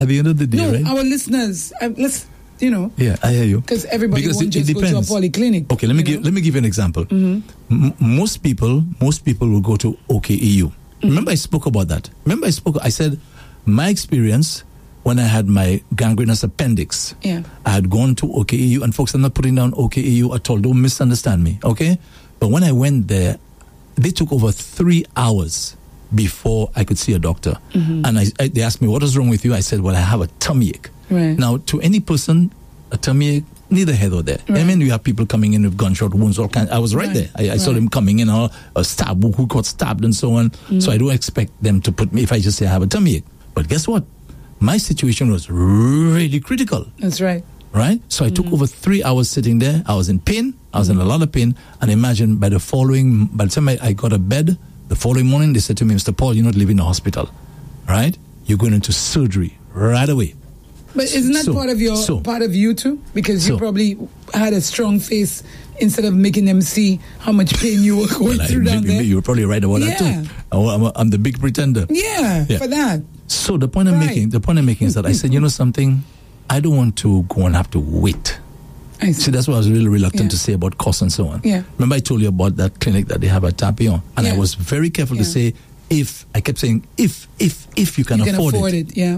At the end of the day, No, right? our listeners, let's, you know. Yeah, I hear you. Because everybody Because won't it just go to a depends. polyclinic. Okay, let me give you an example. Most people will go to OKEU. Remember I spoke about that. I said my experience when I had my gangrenous appendix. Yeah. I had gone to OKEU, and folks, I'm not putting down OKEU at all. Don't misunderstand me, okay? But when I went there, they took over 3 hours before I could see a doctor. And they asked me, what is wrong with you? I said, well, I have a tummy ache. Right. Now, to any person, a tummy ache, neither here nor there. Right. I mean, you have people coming in with gunshot wounds, all kinds. I was right there. I saw them coming in, a stab, who got stabbed and so on. So I don't expect them to put me, if I just say I have a tummy ache. But guess what? My situation was really critical. That's right. Right? So I took over 3 hours sitting there. I was in pain. I was in a lot of pain. And imagine by the time I got a bed, the following morning, they said to me, Mr. Paul, you're not leaving the hospital. Right? You're going into surgery right away. But isn't that part of you too? Because you probably had a strong face instead of making them see how much pain you were going through down there. You were probably right about that too. I'm the big pretender. Yeah, for that. So the point I'm making is that I said, you know something, I don't want to go and have to wait. See, that's what I was really reluctant to say about cost and so on. Yeah. Remember I told you about that clinic that they have at Tapion, and I was very careful to say I kept saying if you can afford it. Yeah.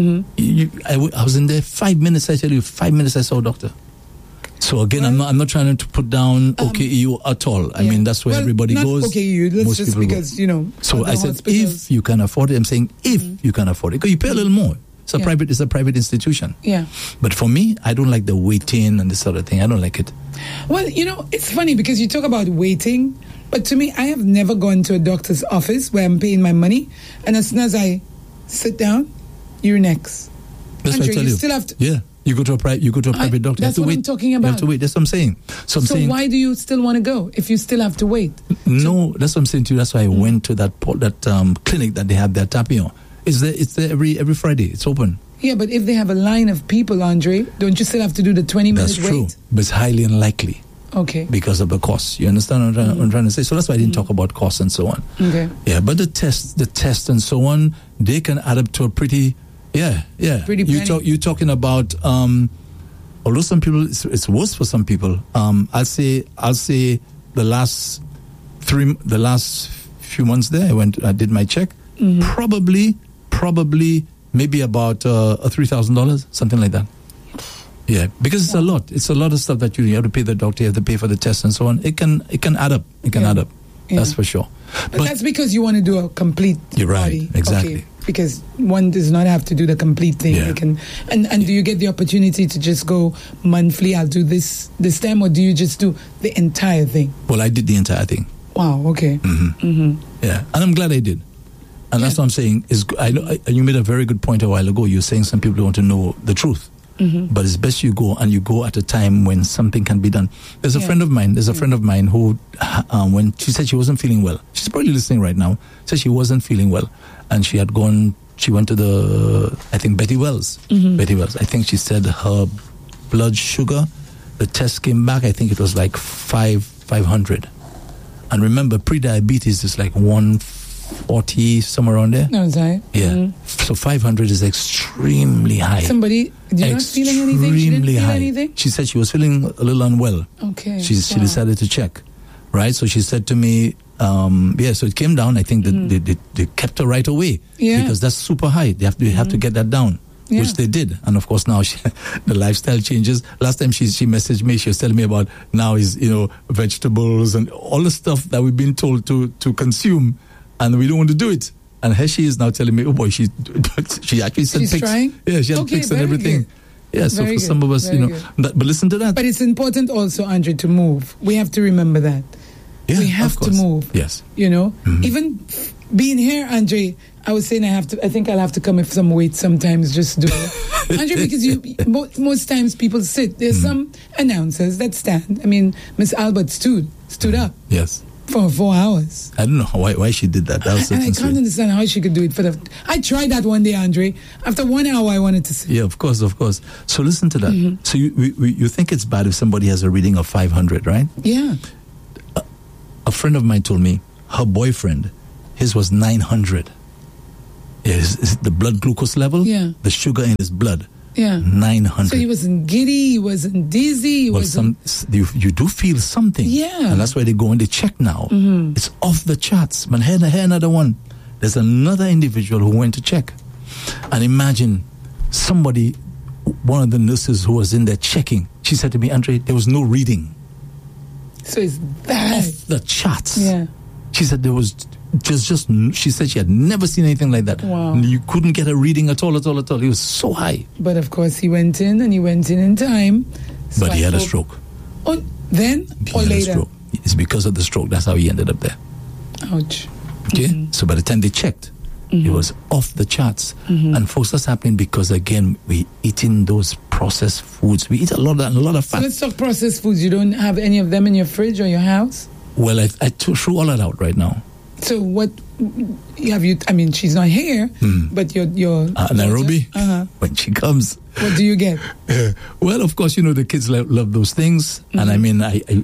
I was in there 5 minutes. I tell you, 5 minutes I saw a doctor. So again, I'm not trying to put down OKEU at all. I mean, that's where everybody goes. OKEU, let's just because go. So I said, if you can afford it, I'm saying if you can afford it, because you pay a little more. It's a private institution. Yeah. But for me, I don't like the waiting and this sort of thing. I don't like it. Well, it's funny because you talk about waiting, but to me, I have never gone to a doctor's office where I'm paying my money, and as soon as I sit down, you're next. That's Andre, what I tell you. Still have to. Yeah. You go to a private doctor. That's what I'm talking about. You have to wait. That's what I'm saying. So why do you still want to go if you still have to wait? No, that's what I'm saying to you. That's why I went to that clinic that they have there, Tapion. It's there every Friday. It's open. Yeah, but if they have a line of people, Andre, don't you still have to do the 20-minute wait? That's true, but it's highly unlikely. Okay. Because of the cost. You understand what I'm trying to say? So that's why I didn't talk about costs and so on. Okay. Yeah, but the test and so on, they can add up to a pretty... Yeah. Pretty penny. You're talking about... although some people... It's worse for some people. I'll say the last few months there, I did my check. Probably maybe about $3,000, something like that. Yeah, because it's a lot. It's a lot of stuff that you have to pay the doctor, you have to pay for the test and so on. It can add up. It can add up. Yeah. That's for sure. But that's because you want to do a complete You're body. Right, exactly. Okay. Because one does not have to do the complete thing. Yeah. And do you get the opportunity to just go monthly, I'll do this time, or do you just do the entire thing? Well, I did the entire thing. Wow, okay. Yeah, and I'm glad I did. And that's what I'm saying. You made a very good point a while ago. You're saying some people want to know the truth. But it's best you go at a time when something can be done. There's a friend of mine who, when she said she wasn't feeling well, she's probably listening right now, said she wasn't feeling well. And she went to I think Betty Wells. Betty Wells. I think she said her blood sugar, the test came back, I think it was like 500. And remember, pre-diabetes is like 140, somewhere around there. No, sorry. Yeah. So 500 is extremely high. You're not feeling anything? She didn't feel anything? She said she was feeling a little unwell. Okay. She decided to check. Right? So she said to me, so it came down. I think that they kept her right away. Yeah. Because that's super high. They have to get that down. Yeah. Which they did. And of course now the lifestyle changes. Last time she messaged me, she was telling me about now is, vegetables and all the stuff that we've been told to consume, and we don't want to do it. And here she is now telling me, oh boy, she actually sent pics. Trying? Yeah, she had pics and everything. Good. Yeah, so very for some of us, but listen to that. But it's important also, Andre, to move. We have to remember that. Yeah, we have to move. Yes. Even being here, Andre, I was saying I think I'll have to come with some weight sometimes, just do it. Andre, because most times people sit. There's some announcers that stand. I mean, Miss Albert stood up. Yes. For 4 hours. I don't know why she did that. And I can't understand how she could do it. I tried that one day, Andre. After 1 hour, I wanted to sit. Yeah, of course. So listen to that. So you think it's bad if somebody has a reading of 500, right? Yeah. A friend of mine told me her boyfriend, his was 900. Is the blood glucose level? Yeah. The sugar in his blood. Yeah. 900. So he wasn't giddy, he wasn't dizzy. He wasn't... you do feel something. Yeah. And that's why they go and they check now. It's off the charts. Man, here another one. There's another individual who went to check. And imagine somebody, one of the nurses who was in there checking, she said to me, Andre, there was no reading. So it's that. Off the charts. Yeah. She said there was just she said she had never seen anything like that. Wow. You couldn't get a reading at all. It was so high. But of course he went in time. So But he had a stroke. Oh, then or He had a later? stroke. It's because of the stroke. That's how he ended up there. Ouch. Okay? So by the time they checked, it was off the charts. And folks, that's happening because, again, we eating those processed foods. We eat a lot of that and a lot of So fat. let's talk processed foods. You don't have any of them in your fridge or your house? Well, I threw all that out right now. So what have you? I mean, she's not here, but your Nairobi, daughter, when she comes. what do you get? Well, of course, the kids love those things. And I mean,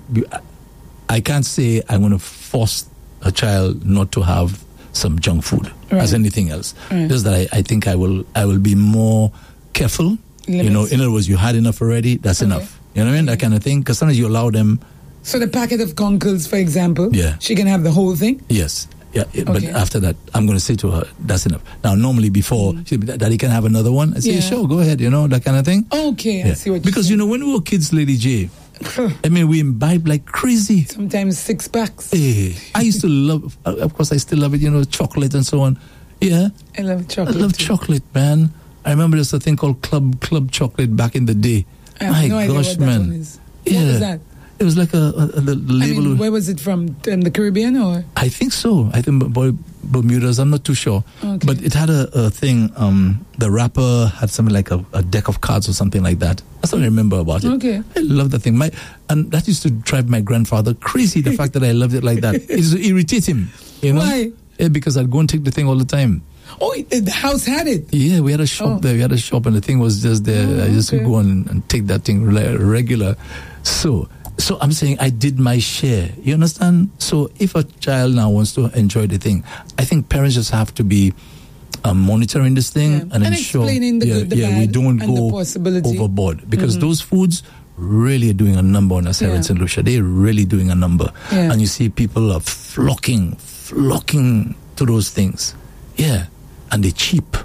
I can't say I'm going to force a child not to have some junk food as anything else. Right. Just that I think I will be more careful. Limits. In other words, you had enough already. That's enough. You know what I mean? That kind of thing. Because sometimes you allow them. So the packet of Conkles, for example, Yeah. she can have the whole thing? Yes. Yeah, but Okay. after that, I'm going to say to her, that's enough. Now, normally before, she'll be, Daddy, can I have another one? I say, Yeah. sure, go ahead, that kind of thing. Okay, I see what you're Because, saying. when we were kids, Lady J, I mean, we imbibe like crazy. Sometimes 6 packs. I used to love, of course, I still love it, chocolate and so on. Yeah. I love chocolate. I love too. chocolate, man. I remember there's a thing called Club Chocolate back in the day. I have My no idea gosh, what that man. one is. Yeah. What was that? It was like the label. where was it from? The Caribbean or? I think so. I think Bermudas. I'm not too sure. Okay. But it had a thing. The wrapper had something like a deck of cards or something like that. That's what I remember about it. Okay. I love that thing. And that used to drive my grandfather crazy. The fact that I loved it like that. It used to irritate him. Why? Yeah, because I'd go and take the thing all the time. Oh, the house had it. Yeah, we had a shop there. We had a shop, and the thing was just there. I used to go and take that thing regular. So I'm saying I did my share. You understand? So if a child now wants to enjoy the thing, I think parents just have to be monitoring this thing and ensure explaining the good, the bad, we don't and go the possibility. overboard, because those foods really are doing a number on us here in St. Lucia. They're really doing a number. Yeah. And you see people are flocking to those things. Yeah. And they're cheap.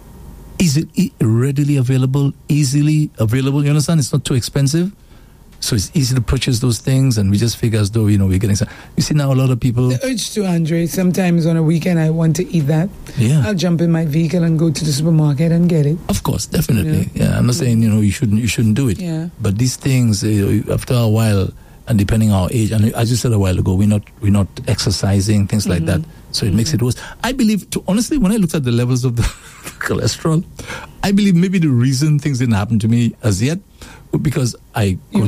Readily available, easily available. You understand? It's not too expensive. So it's easy to purchase those things, and we just figure as though, we're getting some. You see now a lot of people. The urge to, Andre, sometimes on a weekend I want to eat that. Yeah. I'll jump in my vehicle and go to the supermarket and get it. Of course, definitely. Yeah, I'm not saying, you shouldn't do it. Yeah. But these things, after a while, and depending on our age, and as you said a while ago, we're not exercising, things like that. So it makes it worse. I believe, honestly, when I looked at the levels of the cholesterol, I believe maybe the reason things didn't happen to me as yet, because I go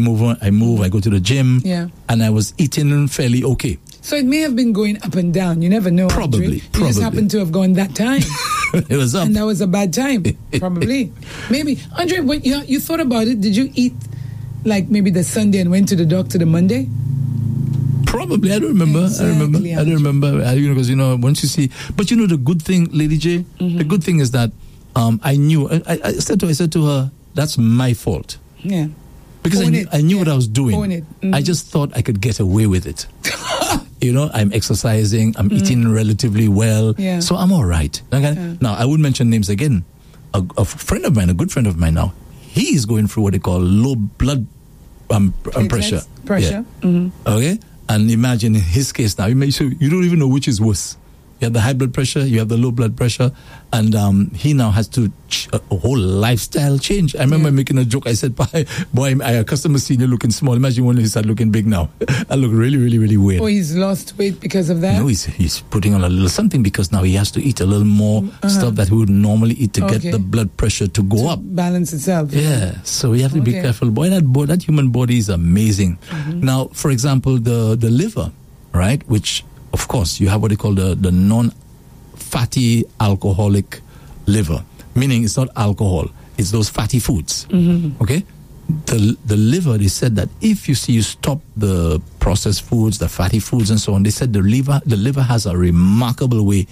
to the gym, and I was eating fairly okay. So it may have been going up and down. You never know. Probably. Andre. You just happened to have gone that time. It was up. And that was a bad time. Probably. Maybe. Andre, you thought about it? Did you eat like maybe the Sunday and went to the doctor the Monday? Probably. I don't remember. Exactly, I don't remember. Because, once you see. But the good thing, Lady J, the good thing is that I knew. I said to her, that's my fault. Yeah. Because I knew what I was doing. Own it. I just thought I could get away with it. I'm exercising. I'm eating relatively well. Yeah. So I'm all right. Okay? Now, I wouldn't mention names again. A friend of mine, a good friend of mine now, he is going through what they call low blood pressure. Pressure. Yeah. Okay? And imagine in his case now, you don't even know which is worse. You have the high blood pressure, you have the low blood pressure, and he now has to a whole lifestyle change. I remember making a joke. I said, boy, I accustomed to seeing you looking small. Imagine when he started looking big now. I look really, really, really weird. Oh, he's lost weight because of that? No, he's putting on a little something because now he has to eat a little more stuff that he would normally eat to get the blood pressure to go up. Balance itself. Yeah, so we have to be careful. Boy, that human body is amazing. Now, for example, the liver, right, which... Of course, you have what they call the non-fatty alcoholic liver, meaning it's not alcohol, it's those fatty foods. Okay? The liver, they said that if you stop the processed foods, the fatty foods and so on, they said the liver has a remarkable way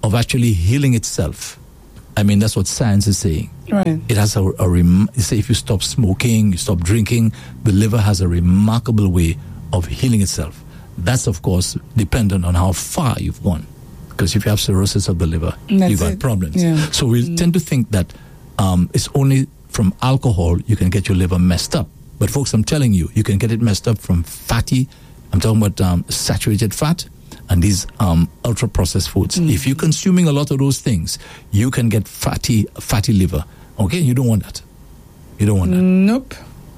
of actually healing itself. I mean, that's what science is saying. Right. It has say if you stop smoking, you stop drinking, the liver has a remarkable way of healing itself. That's, of course, dependent on how far you've gone. Because if you have cirrhosis of the liver, you've got problems. Yeah. So we tend to think that it's only from alcohol you can get your liver messed up. But folks, I'm telling you, you can get it messed up from fatty, I'm talking about saturated fat, and these ultra-processed foods. If you're consuming a lot of those things, you can get fatty liver. Okay? You don't want that. You don't want that. Nope.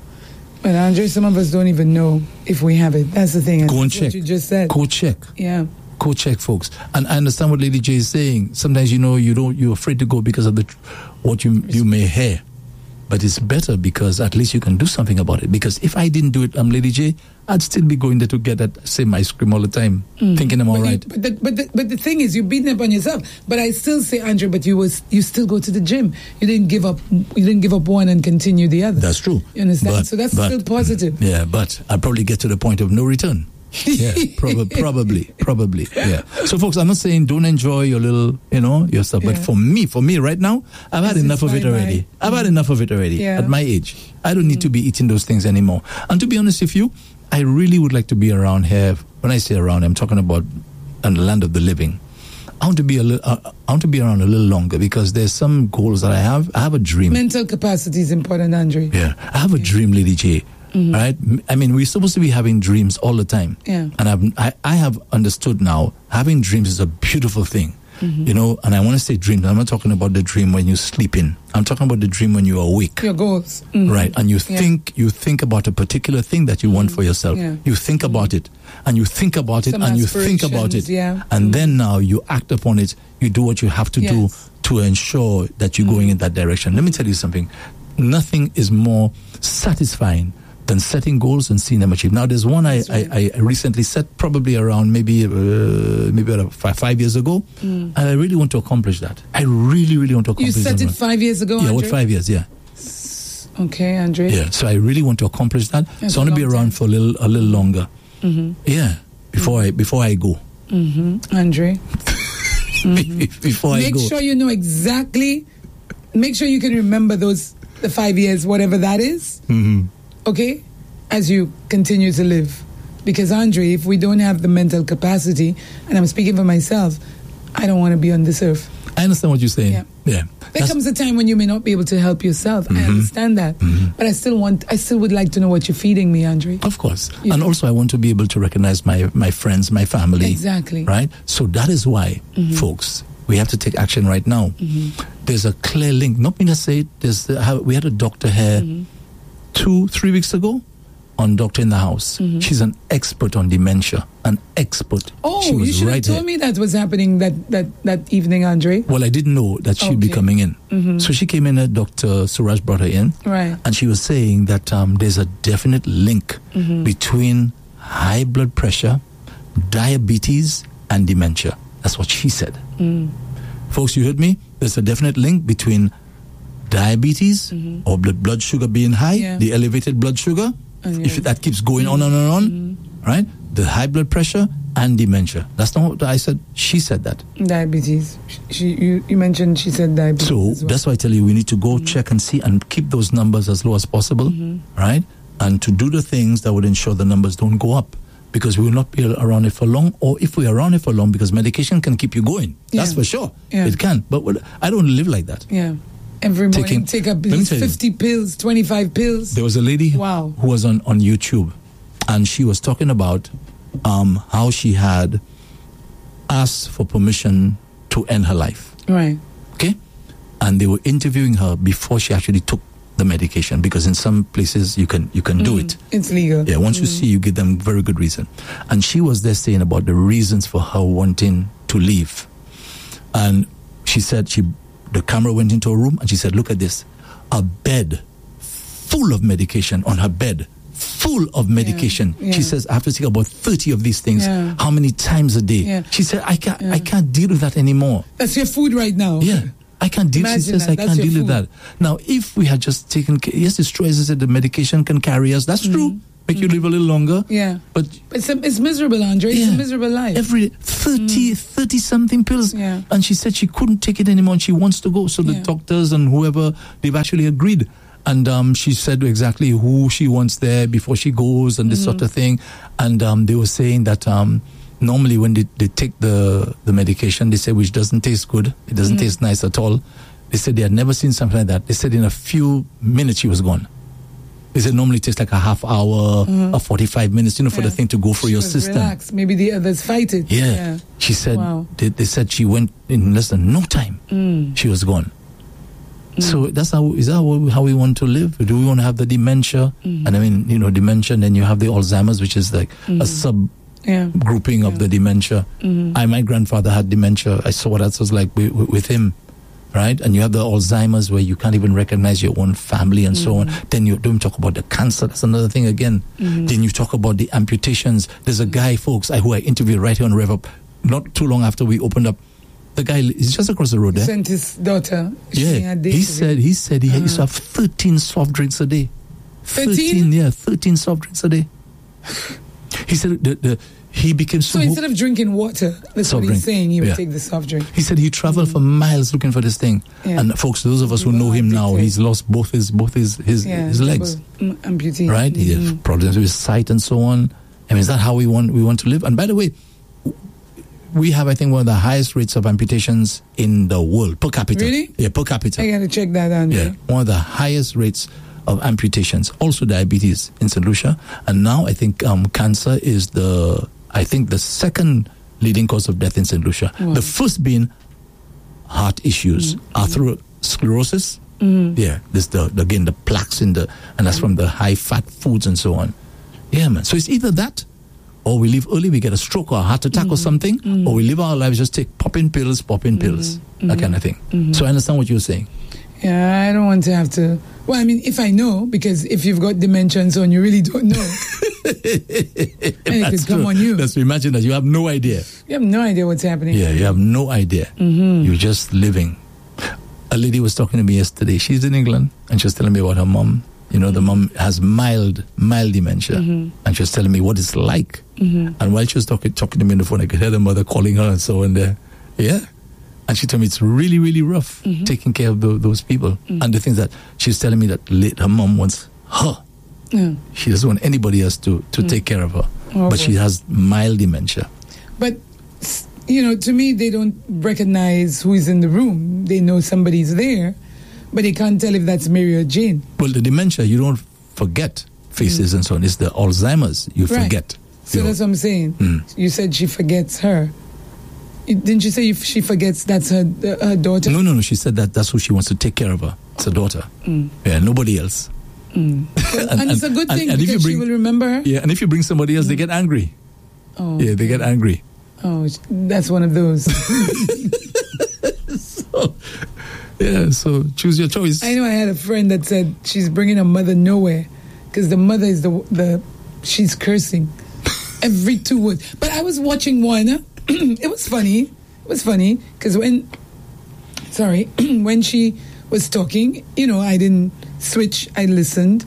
But Andre, some of us don't even know if we have it. That's the thing. Go and check. What you just said. Go check. Yeah. Go check, folks. And I understand what Lady J is saying. Sometimes, you're afraid to go because of what you may hear. But it's better because at least you can do something about it. Because if I didn't do it, Lady J, I'd still be going there to get that same ice cream all the time, thinking I'm all right. But the thing is, you're beating up on yourself. But I still say, Andre, but you still go to the gym. You didn't give up. You didn't give up one and continue the other. That's true. You understand? But, so that's still positive. Yeah, but I'll probably get to the point of no return. Yeah, probably. Yeah. So, folks, I'm not saying don't enjoy your little, your stuff. But for me right now, I've had enough of it already. I've had enough of it already at my age. I don't need to be eating those things anymore. And to be honest with you, I really would like to be around here. When I say around, I'm talking about in the land of the living. I want to be around a little longer because there's some goals that I have. I have a dream. Mental capacity is important, Andre. Yeah, I have a dream, Lady J. Right? I mean, we're supposed to be having dreams all the time. Yeah. And I have understood now, having dreams is a beautiful thing. And I want to say dreams. I'm not talking about the dream when you're sleeping. I'm talking about the dream when you're awake. Your goals. Right. And you think about a particular thing that you want for yourself. Yeah. You think about it. And you think about it. Some And you think about it. Yeah. And then now you act upon it. You do what you have to do to ensure that you're going in that direction. Let me tell you something. Nothing is more satisfying than setting goals and seeing them achieved. Now, there's one I recently set, probably around maybe about 5 years ago, and I really want to accomplish that. I really want to accomplish that. You set it 5 years ago, Yeah, Andre? what 5 years, yeah. Okay, Andre. Yeah, so I really want to accomplish that. That's so I want to be around for a little longer. Yeah, before I go. Andre. Before I go. Make sure you know exactly, make sure you can remember the 5 years, whatever that is. Okay, as you continue to live. Because, Andre, if we don't have the mental capacity, and I'm speaking for myself, I don't want to be on this earth. I understand what you're saying. Yeah. There comes a time when you may not be able to help yourself. I understand that. But I still would like to know what you're feeding me, Andre. Of course. Yeah. And also I want to be able to recognize my friends, my family. Exactly. Right? So that is why, folks, we have to take action right now. There's a clear link. Not me to say it, we had a doctor here 2-3 weeks ago on Doctor in the House. She's an expert on dementia. An expert. Oh, she was you should right have told me that was happening that evening, Andre. Well, I didn't know that she'd be coming in. So she came in, Dr. Suraj brought her in. Right. And she was saying that there's a definite link between high blood pressure, diabetes, and dementia. That's what she said. Folks, you heard me? There's a definite link between diabetes or blood sugar being high, the elevated blood sugar, if that keeps going on and on, right? The high blood pressure and dementia. That's not what I said. She said that. Diabetes. You mentioned she said diabetes. So that's why I tell you we need to go check and see and keep those numbers as low as possible, right? And to do the things that would ensure the numbers don't go up. Because we will not be around it for long, or if we're around it for long, because medication can keep you going. That's for sure. Yeah. It can. But I don't live like that. Yeah. Every morning take up 50 pills, 25 pills. There was a lady who was on YouTube, and she was talking about how she had asked for permission to end her life. Right. Okay? And they were interviewing her before she actually took the medication, because in some places you can do it. It's legal. Yeah, once you see, you give them very good reason. And she was there saying about the reasons for her wanting to leave. And she said the camera went into a room and she said, look at this. A bed full of medication on her bed. Full of medication. Yeah. She says, I have to take about 30 of these things. Yeah. How many times a day? Yeah. She said, I can't deal with that anymore. That's your food right now. Yeah. I can't deal. She says, I can't deal with that. Now, if we had just taken, yes, it's true, as I said, the medication can carry us. That's true. make you live a little longer. Yeah. But it's miserable, Andre. It's a miserable life. Every 30 something pills. Yeah. And she said she couldn't take it anymore and she wants to go. So the doctors and whoever, they've actually agreed. And she said exactly who she wants there before she goes and this sort of thing. And they were saying that normally when they take the medication, they say which doesn't taste good. It doesn't taste nice at all. They said they had never seen something like that. They said in a few minutes she was gone. They said normally it takes like a half hour or 45 minutes, for the thing to go through your system. Relax. Maybe the others fight it. Yeah. She said, they said she went in less than no time. She was gone. So is that how we want to live? Do we want to have the dementia? And I mean, dementia, and then you have the Alzheimer's, which is like a sub grouping of the dementia. My grandfather had dementia. I saw what that was like with him. Right? And you have the Alzheimer's where you can't even recognize your own family and so on. Then you don't talk about the cancer. That's another thing again. Then you talk about the amputations. There's a guy, folks, who I interviewed right here on Rev Up not too long after we opened up. The guy is just across the road there. Sent his daughter. Yeah. He said he used to have 13 soft drinks a day. 13? Yeah, 13 soft drinks a day. He said he became so instead of drinking water, that's what he's saying, he would take the soft drink. He said he traveled for miles looking for this thing. And folks, those of us who know him now, he's lost both his legs. Amputee. Right? He had problems with his sight and so on. I mean, is that how we want to live? And by the way, we have, I think, one of the highest rates of amputations in the world per capita. Really? Yeah, per capita. I got to check that out. Yeah, one of the highest rates of amputations. Also diabetes in St. Lucia. And now I think cancer is the second leading cause of death in St. Lucia. Wow. The first being heart issues, atherosclerosis. Yeah, this again the plaques and that's from the high fat foods and so on. Yeah, man. So it's either that, or we leave early, we get a stroke or a heart attack or something, or we live our lives just take popping pills, that kind of thing. So I understand what you're saying. Yeah, I don't want to have to. Well, I mean, if I know, because if you've got dementia and so on, you really don't know. And it could come on you. Let's imagine that you have no idea. You have no idea what's happening. Yeah, you have no idea. You're just living. A lady was talking to me yesterday. She's in England, and she was telling me about her mom. The mom has mild dementia, and she was telling me what it's like. And while she was talking to me on the phone, I could hear the mother calling her and so on there. Yeah. And she told me it's really, really rough taking care of those people. And the things that she's telling me that her mom wants her. She doesn't want anybody else to take care of her. But she has mild dementia. But, to me, they don't recognize who is in the room. They know somebody's there, but they can't tell if that's Mary or Jane. Well, the dementia, you don't forget faces and so on. It's the Alzheimer's you forget. So that's what I'm saying. You said she forgets her. Didn't you say she forgets that's her daughter? No. She said that's who she wants to take care of her. It's her daughter. Yeah, nobody else. And it's a good thing because she will remember her. Yeah, and if you bring somebody else, they get angry. Oh. Yeah, they get angry. Oh, that's one of those. So choose your choice. I know I had a friend that said she's bringing her mother nowhere because the mother is she's cursing every 2 words. But I was watching one. It was funny because when she was talking, I didn't switch. I listened.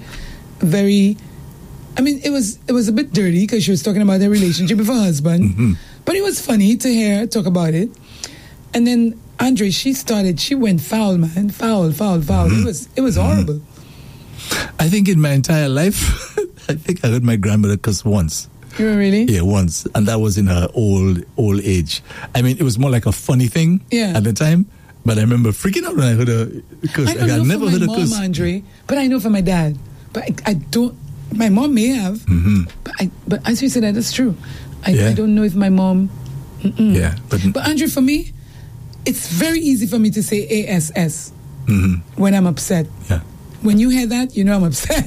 It was a bit dirty because she was talking about her relationship with her husband. But it was funny to hear her talk about it. And then Andre, she went foul, man. Foul. It was horrible. I think in my entire life, I think I heard my grandmother curse once. Really? Yeah, once. And that was in her old age. I mean, it was more like a funny thing at the time. But I remember freaking out when I heard her curse. I don't know for my mom, Andre, but I know for my dad. But I don't. My mom may have. But as you said, that's true. I don't know if my mom. Yeah. But Andre, for me, it's very easy for me to say ASS when I'm upset. Yeah. When you hear that, you know I'm upset.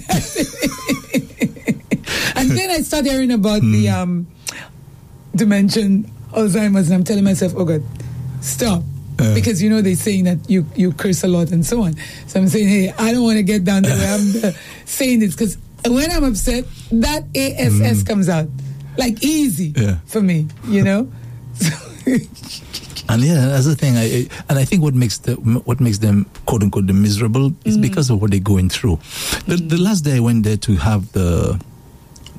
And then I start hearing about the dementia, Alzheimer's, and I'm telling myself, oh God, stop. Because they're saying that you curse a lot and so on. So I'm saying, hey, I don't want to get down there where I'm saying this, because when I'm upset, that ASS comes out like easy for me, And that's the thing. I think what makes them quote unquote miserable is because of what they're going through. The last day I went there to have the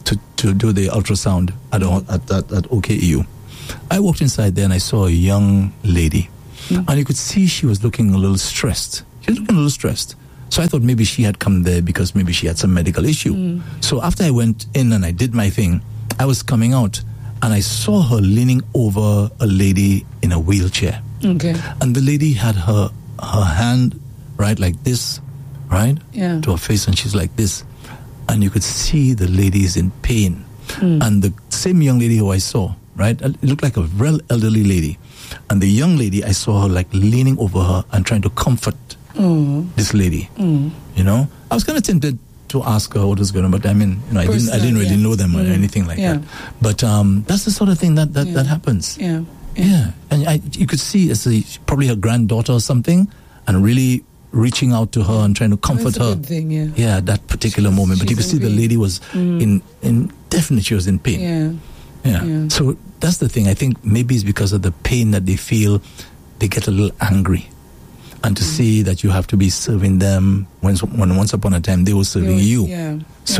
to do the ultrasound at OKEU. I walked inside there and I saw a young lady, and you could see she was looking a little stressed. She was looking a little stressed. So I thought maybe she had come there because maybe she had some medical issue. So after I went in and I did my thing, I was coming out and I saw her leaning over a lady in a wheelchair. Okay. And the lady had her hand, right, like this, right, to her face, and she's like this. And you could see the lady is in pain. And the same young lady who I saw, right, it looked like a real elderly lady. And the young lady, I saw her like leaning over her and trying to comfort this lady. You know, I was kind of tempted to ask her what was going on, but I mean, you know, I didn't really know them or anything like that. But that's the sort of thing that happens. Yeah, and you could see it's probably her granddaughter or something, and really reaching out to her and trying to comfort her. Good thing, that particular moment. But you could see the lady was in definitely she was in pain. Yeah. So that's the thing. I think maybe it's because of the pain that they feel, they get a little angry. And to see that you have to be serving them when once upon a time they were serving you. So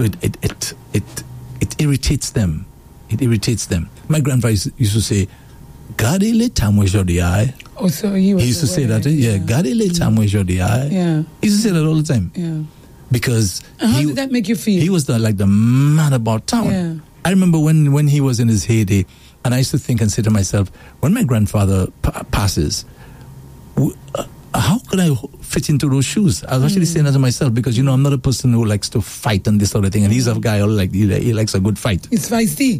it irritates them. It irritates them. My grandfather used to say, "Gade le tamwe jodi ay." Oh, so he used to say that. "Gade le tamwe jodi ay." He used to say that all the time. Because how did that make you feel? He was like the man about town. I remember when he was in his heyday, and I used to think and say to myself, when my grandfather passes, how could I fit into those shoes? I was actually saying that to myself because, you know, I'm not a person who likes to fight and this sort of thing. And he's a guy who he likes a good fight. He's feisty.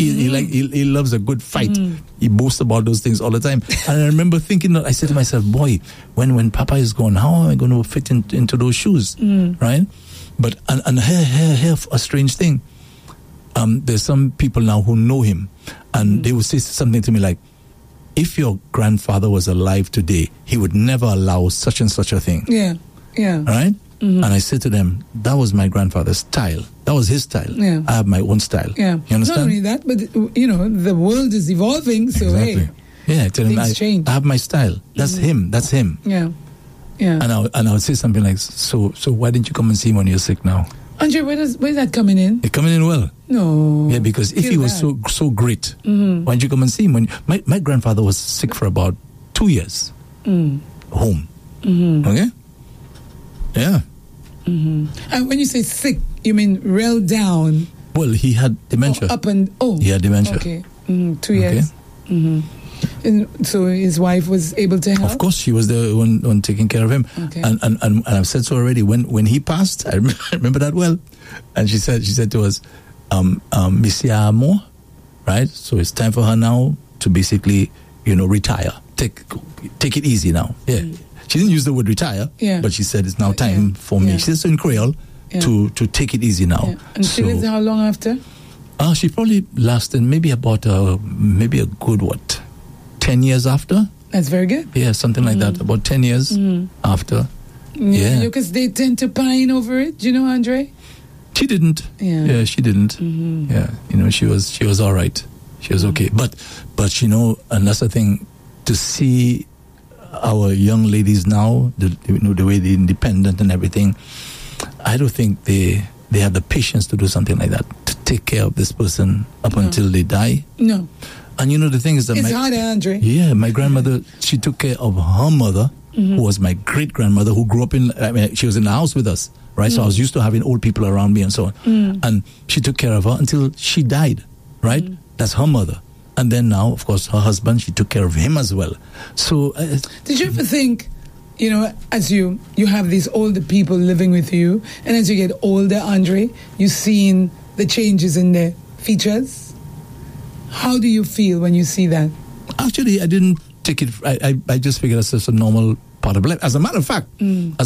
he loves a good fight. He boasts about those things all the time. And I remember thinking that I said to myself, boy, when Papa is gone, how am I going to fit into those shoes? Right? But and here a strange thing. There's some people now who know him, and they would say something to me like, if your grandfather was alive today, he would never allow such and such a thing. Yeah. Right? And I said to them, that was my grandfather's style. That was his style. I have my own style. You understand? Not only that, but, you know, the world is evolving, so exactly. Hey. I tell him, I have my style. That's him. That's him. Yeah. And I would say something like, so why didn't you come and see him when you're sick now? Andre, where's that coming in? It's coming in well. No. Yeah, because if he was so great, why don't you come and see him? When my grandfather was sick for about 2 years. Home. Okay? Yeah. And when you say sick, you mean real down? Well, he had dementia. He had dementia. Okay. 2 years. Okay. And so his wife was able to help? Of course, she was the one taking care of him. Okay. And I've said so already. When he passed, I remember that well. And she said to us, Missy Amo, right? So it's time for her now to basically, you know, retire. Take it easy now. Yeah. She didn't use the word retire, but she said it's now time for me. She says in Creole to take it easy now. Yeah. And she lived how long after? She probably lasted maybe about maybe a good 10 years after. That's very good. Yeah, something like that. About 10 years after. Yeah, because they tend to pine over it. Do you know, Andre? She didn't. Yeah, she didn't. Yeah, you know, she was all right. She was okay. But you know, and that's the thing, to see our young ladies now, the way they're independent and everything, I don't think they have the patience to do something like that, to take care of this person up until they die. No. And you know, the thing is that it's harder, Andre. Yeah, my grandmother, she took care of her mother, who was my great-grandmother, who grew up she was in the house with us, right? So I was used to having old people around me and so on. And she took care of her until she died, right? That's her mother. And then now, of course, her husband, she took care of him as well. So... did you ever think, you know, as you have these older people living with you, and as you get older, Andre, you've seen the changes in their features? How do you feel when you see that? Actually, I didn't take it. I just figured it's just a normal part of life. As a matter of fact,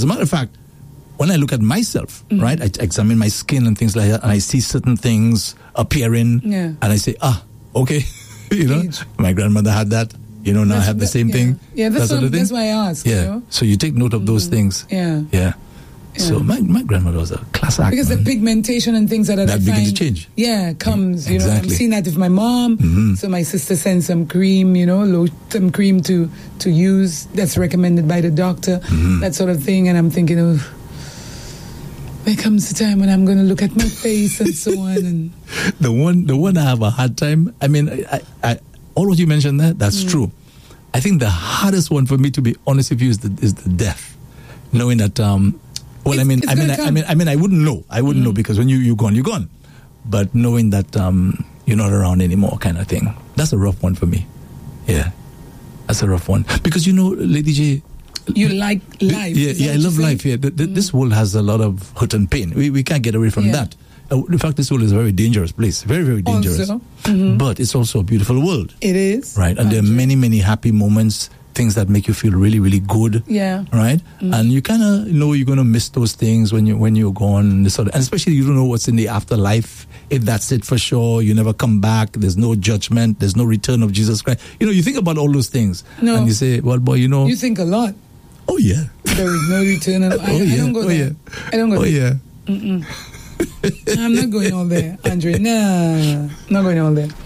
when I look at myself, right, I examine my skin and things like that, and I see certain things appearing, and I say, okay, you know, my grandmother had that. You know, now I have the same thing. Yeah, that's why I asked. Yeah, you know? So you take note of those things. Yeah. So my grandmother was a class act. Because the pigmentation and things that begin to change. Yeah, comes. You exactly. know, I'm seeing that with my mom. So my sister sends some cream, you know, some cream to use that's recommended by the doctor, that sort of thing. And I'm thinking, there comes a time when I'm going to look at my face and so on. And the one I have a hard time. I mean, I all what you mentioned there, that's true. I think the hardest one for me, to be honest with you, is the death. Knowing that, I wouldn't know. I wouldn't know, because when you're gone, you're gone. But knowing that you're not around anymore, kind of thing. That's a rough one for me. Yeah, that's a rough one, because Lady J, you like life. Yeah, I love life. Yeah, this world has a lot of hurt and pain. We can't get away from that. In fact, this world is a very dangerous place. Very, very dangerous. Also, but it's also a beautiful world. It is. Right, and there are many, many happy moments, things that make you feel really, really good. Yeah. Right? And you kind of know you're going to miss those things when you're gone. And especially you don't know what's in the afterlife. If that's it for sure, you never come back. There's no judgment. There's no return of Jesus Christ. You think about all those things. No. And you say, well, boy, You think a lot. Oh, yeah. There is no return. I don't go there. I don't go there. Oh, yeah. I'm not going all there, Andre. Nah, not going all there.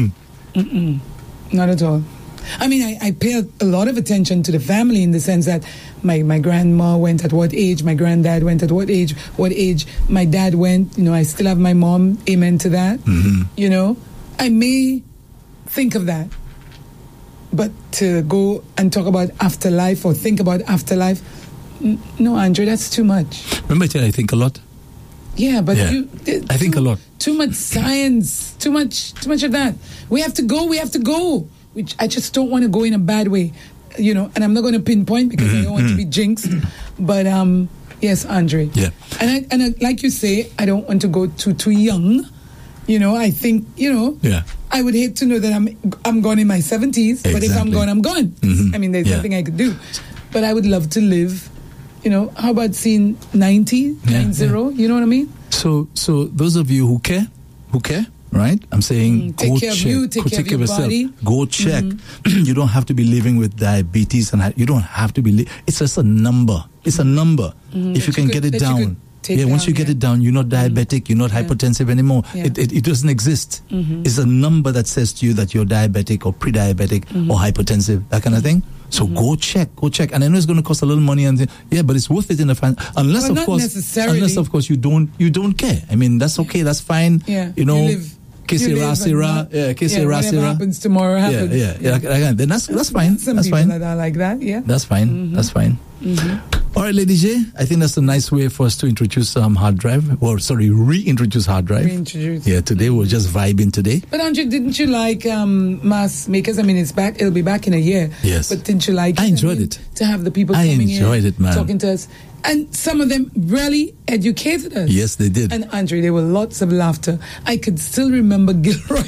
Not at all. I mean, I pay a lot of attention to the family, in the sense that my grandma went at what age, my granddad went at what age my dad went. I still have my mom. Amen to that. I may think of that, but to go and talk about afterlife or think about afterlife, no, Andre, that's too much. Remember I tell you I think a lot? Yeah, but I think a lot. Too much science, too much of that. We have to go. Which I just don't want to go in a bad way, and I'm not going to pinpoint, because I don't want to be jinxed. But yes, Andre. Yeah. And I, like you say, I don't want to go too young. I think Yeah. I would hate to know that I'm gone in my 70s. But if I'm gone, I'm gone. I mean, there's nothing I could do. But I would love to live. How about seeing 90, 90? You know what I mean? So those of you who care, right? I'm saying take care of you, take care of your body. Go check. You don't have to be living with diabetes, and you don't have to be. It's just a number. It's a number. If you can get it down. Once you get it down, you're not diabetic, you're not hypertensive anymore. It doesn't exist. It's a number that says to you that you're diabetic or pre-diabetic or hypertensive, that kind of thing. So go check. And I know it's going to cost a little money, but it's worth it in the fan. Unless of course you don't care. I mean, that's okay, that's fine. Yeah. You live. Whatever happens tomorrow happens. Then that's fine. Some that's people fine. that are like that. Yeah. That's fine. That's fine. All right, Lady J, I think that's a nice way for us to introduce Hard Drive. Reintroduce Hard Drive. Yeah, today we're just vibing today. But Andre, didn't you like Mass Makers? I mean, it'll be back in a year. Yes. But didn't you like it? I enjoyed it. To have the people coming in. I enjoyed it, man. Talking to us. And some of them really educated us. Yes, they did. And Andre, there were lots of laughter. I could still remember Gilroy.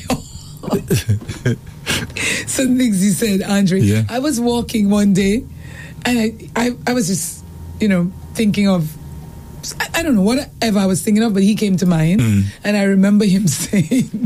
Some things he said, Andre. Yeah. I was walking one day, and I was just, thinking of, I don't know, whatever I was thinking of, but he came to mind. And I remember him saying,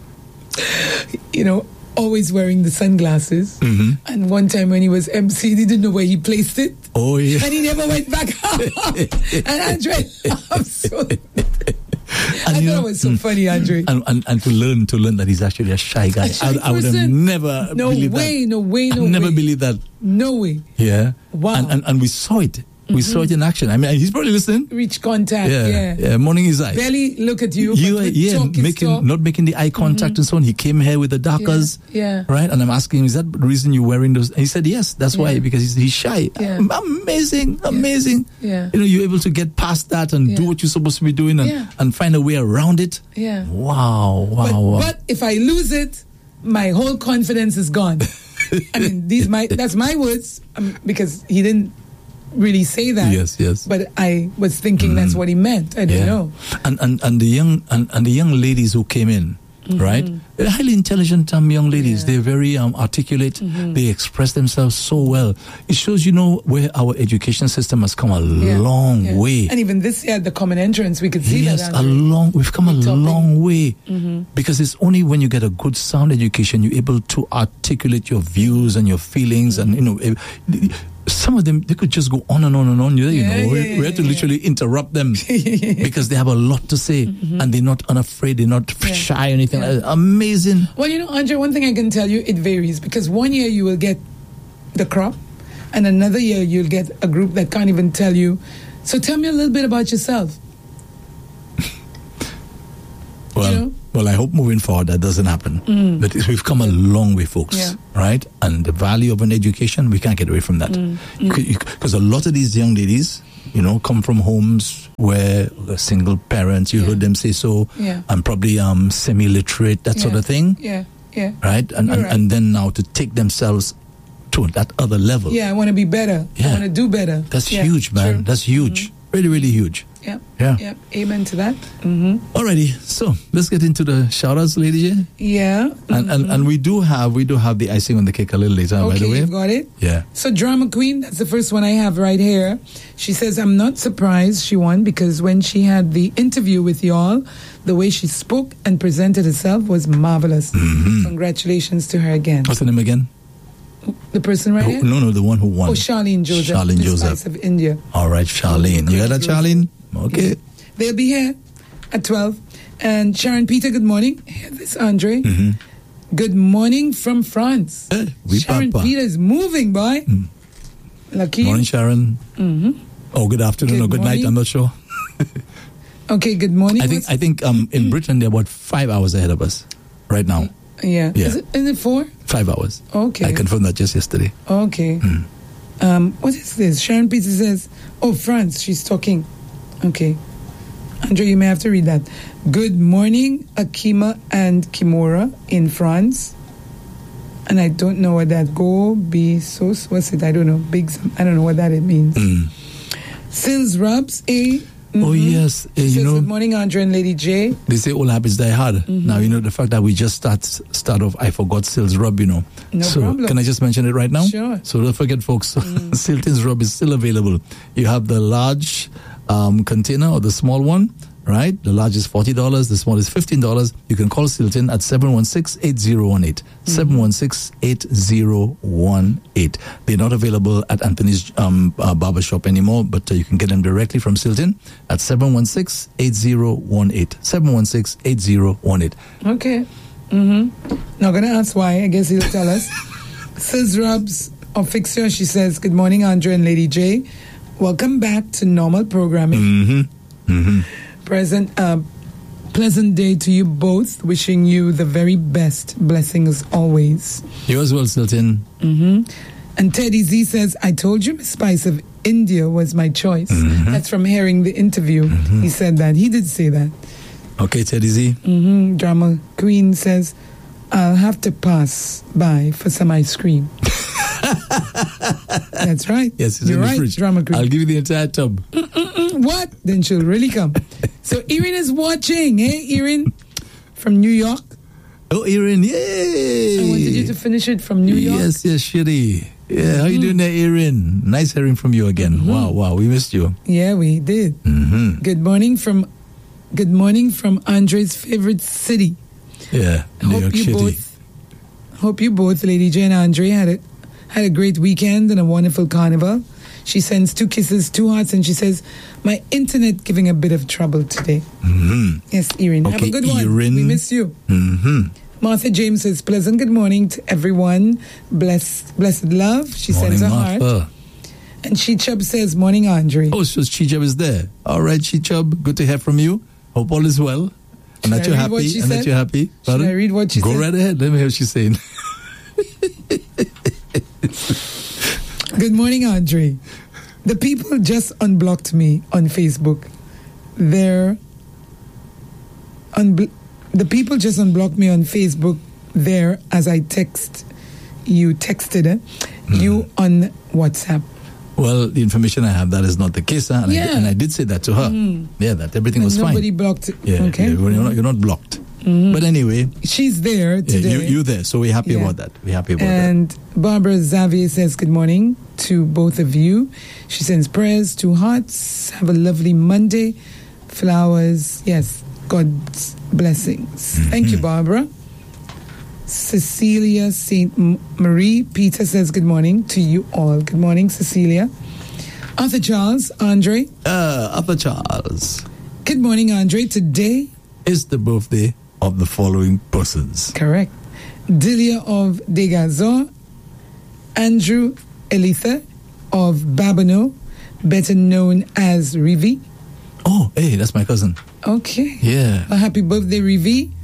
always wearing the sunglasses. And one time when he was MC, he didn't know where he placed it. Oh, yeah. And he never went back up. And Andre laughed so. I thought it was so funny, Andre. And to learn that he's actually a shy guy. I would have never believed that. No way. Never believed that. No way. Yeah. Wow. And we saw it. We saw it in action. I mean, he's probably listening. Reach contact. Yeah. Morning his eye. Barely look at you. Not making the eye contact and so on. He came here with the darkers. Yeah. Right. And I'm asking him, is that the reason you're wearing those? And he said, yes, that's why, because he's shy. Yeah. Amazing. Yeah. You're able to get past that and do what you're supposed to be doing and find a way around it. Yeah. Wow. But if I lose it, my whole confidence is gone. I mean, that's my words, because he didn't really say that. Yes. But I was thinking that's what he meant. I don't know. And the young ladies who came in, right? They're highly intelligent young ladies. Yeah. They're very articulate. They express themselves so well. It shows, where our education system has come a long way. And even this year, the common entrance, we could see that. We've come a long way. Because it's only when you get a good sound education, you're able to articulate your views and your feelings, and some of them, they could just go on and on and on. We had to literally interrupt them because they have a lot to say and they're not unafraid, they're not shy or anything like that. Amazing. Well, Andre, one thing I can tell you, it varies, because one year you will get the crop and another year you'll get a group that can't even tell you. So tell me a little bit about yourself. Well, I hope moving forward that doesn't happen. But we've come a long way, folks, Yeah. right? And the value of an education, we can't get away from that. Because a lot of these young ladies, come from homes where single parents, you heard them say so, and probably semi-literate, that sort of thing. Yeah. Right? And then now to take themselves to that other level. Yeah, I want to be better. Yeah. I want to do better. That's huge, man. True. That's huge. Really, really huge. Yep. Yeah. Yep. Amen to that. Alrighty, so let's get into the shout-outs, Lady J. Yeah. And we do have the icing on the cake a little later, by the way. You've got it? Yeah. So Drama Queen, that's the first one I have right here. She says, I'm not surprised she won because when she had the interview with y'all, the way she spoke and presented herself was marvelous. Congratulations to her again. What's her name again? The person right here? No, the one who won. Oh, Charlene Joseph. Charlene Miss Joseph. Spice of India. All right, Charlene. You got that, Charlene? Okay. They'll be here at 12. And Sharon Peter, good morning. Hear this, Andre. Good morning from France. Sharon papa. Peter is moving, boy. Lucky. Morning, Sharon. Oh, good afternoon or good night. morning. I'm not sure. Okay, good morning. I think in Britain they're about 5 hours ahead of us right now. Yeah. Yeah. Is it 4? 5 hours. Okay. I confirmed that just yesterday. Okay. What is this? Sharon Peter says, France, she's talking. Okay. Andre, you may have to read that. Good morning, Akima and Kimura in France. And I don't know what that what's it? I don't know. I don't know what that it means. Sills Rubs, Oh, yes. Says, good morning, Andre and Lady J. They say all habits die hard. Now, the fact that we just start off, I forgot Sills Rub, No so problem. Can I just mention it right now? Sure. So don't forget, folks, Silton's Rub is still available. You have the large container or the small one, right? The large is $40. The small is $15. You can call Silton at 716-8018. 716-8018. They're not available at Anthony's barbershop anymore, but you can get them directly from Silton at 716-8018. 716-8018. Okay. Not going to ask why. I guess he'll tell us. Sis Rubs of Fixture, she says, good morning, Andre and Lady J. Welcome back to normal programming. Pleasant day to you both. Wishing you the very best. Blessings always. You as well, Silton. And Teddy Z says, I told you Miss Spice of India was my choice. That's from hearing the interview. He said that. He did say that. Okay, Teddy Z. Drama Queen says, I'll have to pass by for some ice cream. That's right. Yes, it's You're in the right, fridge. Drama Queen. I'll give you the entire tub. What? Then she'll really come. So Erin is watching. Hey, Erin from New York. Oh, Erin, yay! I wanted you to finish it from New York. Yes, Shitty. Yeah, how you doing there, Erin? Nice hearing from you again. Wow, we missed you. Yeah, we did. Good morning from Andre's favorite city. Yeah, New York City. Hope you both, Lady J and Andre, had a great weekend and a wonderful carnival. She sends 2 kisses, 2 hearts, and she says, my internet giving a bit of trouble today. Yes, Erin. Okay, have a good one. Erin. We miss you. Martha James says, pleasant good morning to everyone. Blessed love. She Morning, sends a Martha. heart. And Chichub says, morning, Andre. Oh, so Chichub is there. All right, Chichub, good to hear from you. Hope all is well. And that you're happy. That you're happy. Should I read what she said? Go right ahead. Let me hear what she's saying. Good morning, Andre. The people just unblocked me on Facebook. The people just unblocked me on Facebook there as I texted you on WhatsApp. Well, the information I have, that is not the case. And I did say that to her. Yeah, that everything was fine. Nobody blocked it. Yeah, okay. You're not blocked. But anyway. She's there today. You're there, so we're happy about that. We're happy about that. And Barbara Xavier says, good morning to both of you. She sends prayers, 2 hearts. Have a lovely Monday. Flowers. Yes, God's blessings. Thank you, Barbara. Cecilia St. Marie Peter says good morning to you all. Good morning, Cecilia. Arthur Charles, Andre. Arthur Charles. Good morning, Andre. Today is the birthday of the following persons. Correct. Delia of Degazor, Andrew Elitha of Babano, better known as Rivi. Oh, hey, that's my cousin. Okay. Yeah. A happy birthday, Rivi.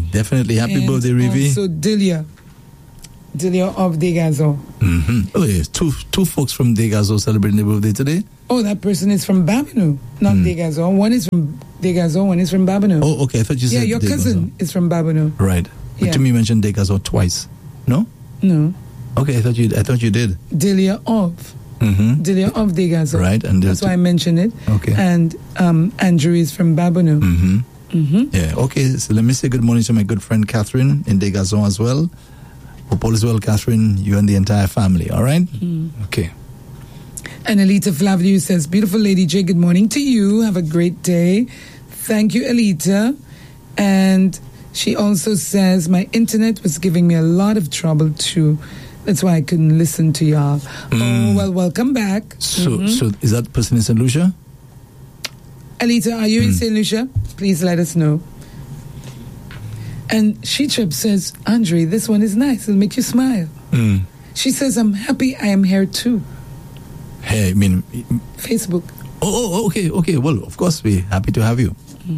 definitely. Happy And birthday, Rivi. Also, Delia of Degazo. Oh, yes. Two folks from Degazo celebrating their birthday today. Oh, that person is from Babonneau, not Degazo. One is from Degazo, one is from Babonneau. Oh, okay. I thought you said your Degazo. cousin is from Babonneau. Right. But Yeah. to me, you mentioned Degazo twice. No? No, Okay, I thought you did. Delia of Degazo. Right, and that's why I mentioned it. Okay. And Andrew is from Babonneau. Yeah. Okay. So let me say good morning to my good friend Catherine in Degazo as well. Hope all is well, Catherine. You and the entire family. All right. Okay. And Alita Flavio says, "Beautiful Lady J, good morning to you. Have a great day." Thank you, Alita. And she also says, "My internet was giving me a lot of trouble too. That's why I couldn't listen to y'all." Oh, well, welcome back. So is that person in St. Lucia? Alita, are you in St. Lucia? Please let us know. And Sheechub says, "Andre, this one is nice. It'll make you smile." She says, "I'm happy I am here too." Hey, I mean, Facebook. oh, okay. Well, of course, we're happy to have you.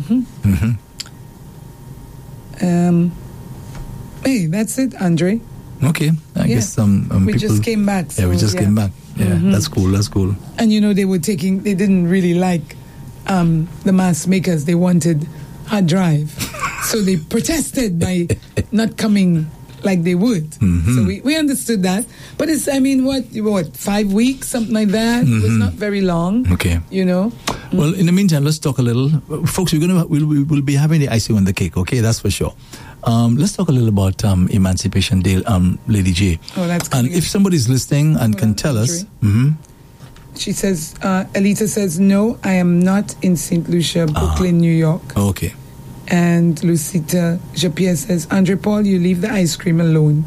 Hey, that's it, Andre. Okay. I guess some we people just came back. Yeah, we just came back. Yeah, that's cool. And they didn't really like the mask makers. They wanted hard drive. So they protested by not coming like they would. So we understood that. But it's, what 5 weeks, something like that. It was not very long. Okay. Well, in the meantime, let's talk a little. Folks, we'll be having the icing on the cake, okay? That's for sure. Let's talk a little about Emancipation Day, Lady J. Oh, that's And if somebody's listening and can tell us... She says, Alita says, "No, I am not in St. Lucia, Brooklyn, New York." Okay. And Lucita Japierre says, "Andre Paul, you leave the ice cream alone."